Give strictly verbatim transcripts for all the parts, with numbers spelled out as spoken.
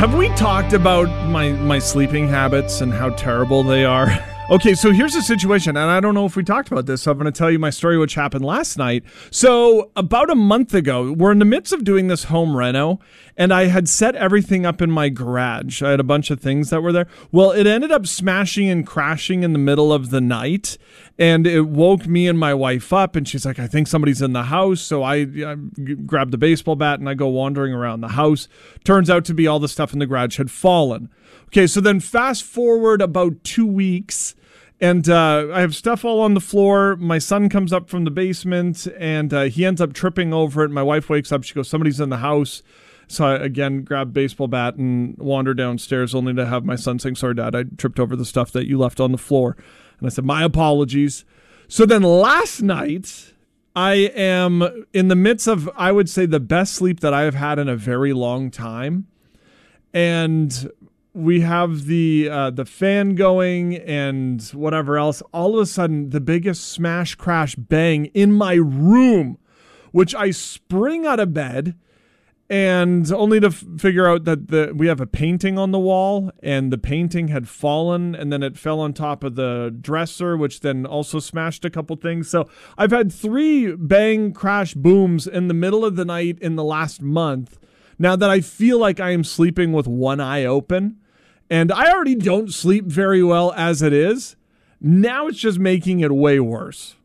Have we talked about my, my sleeping habits and how terrible they are? Okay, so here's the situation, and I don't know if we talked about this, so I'm going to tell you my story, which happened last night. So about a month ago, we're in the midst of doing this home reno, and I had set everything up in my garage. I had a bunch of things that were there. Well, it ended up smashing and crashing in the middle of the night, and it woke me and my wife up, and she's like, I think somebody's in the house. So I, I grabbed the baseball bat, and I go wandering around the house. Turns out to be all the stuff in the garage had fallen. Okay, so then fast forward about two weeks, and uh, I have stuff all on the floor. My son comes up from the basement, and uh, he ends up tripping over it. My wife wakes up. She goes, somebody's in the house. So I, again, grab baseball bat and wander downstairs, only to have my son saying, sorry, Dad, I tripped over the stuff that you left on the floor. And I said, my apologies. So then last night, I am in the midst of, I would say, the best sleep that I have had in a very long time. And we have the uh, the fan going and whatever else. All of a sudden, the biggest smash, crash, bang in my room, which I spring out of bed, and only to f- figure out that the we have a painting on the wall, and the painting had fallen, and then it fell on top of the dresser, which then also smashed a couple things. So I've had three bang, crash, booms in the middle of the night in the last month, now that I feel like I am sleeping with one eye open. And I already don't sleep very well as it is. Now it's just making it way worse.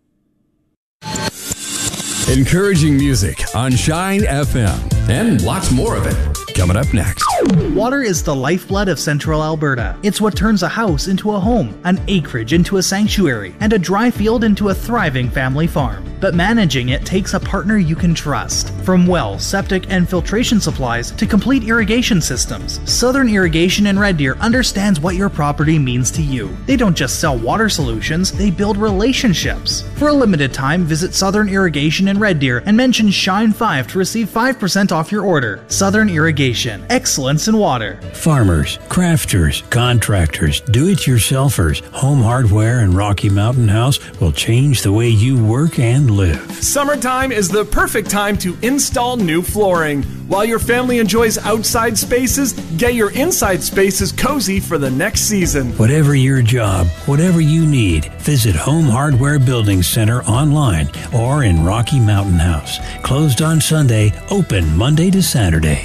Encouraging music on Shine F M. And lots more of it coming up next. Water is the lifeblood of central Alberta. It's what turns a house into a home, an acreage into a sanctuary, and a dry field into a thriving family farm. But managing it takes a partner you can trust. From well, septic, and filtration supplies to complete irrigation systems, Southern Irrigation in Red Deer understands what your property means to you. They don't just sell water solutions, they build relationships. For a limited time, visit Southern Irrigation in Red Deer and mention Shine five to receive five percent off your order. Southern Irrigation, excellence in water. Farmers, crafters, contractors, do-it-yourselfers, Home Hardware and Rocky Mountain House will change the way you work and live. Summertime is the perfect time to install new flooring. While your family enjoys outside spaces, get your inside spaces cozy for the next season. Whatever your job, whatever you need, visit Home Hardware Building Center online or in Rocky Mountain House. Closed on Sunday, open Monday to Saturday.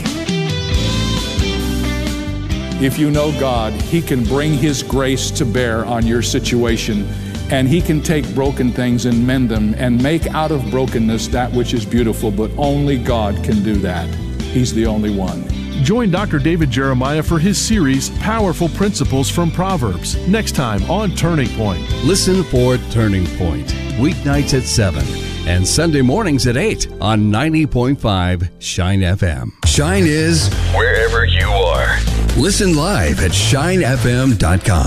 If you know God, He can bring His grace to bear on your situation, and He can take broken things and mend them and make out of brokenness that which is beautiful, but only God can do that. He's the only one. Join Doctor David Jeremiah for his series, Powerful Principles from Proverbs, next time on Turning Point. Listen for Turning Point, weeknights at seven and Sunday mornings at eight on ninety point five Shine F M. Shine is wherever you are. Listen live at shine f m dot com.